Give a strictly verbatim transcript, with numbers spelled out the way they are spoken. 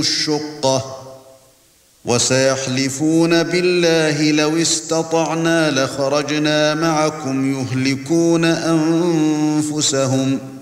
الشقة وسيحلفون بالله لو استطعنا لخرجنا معكم يهلكون أنفسهم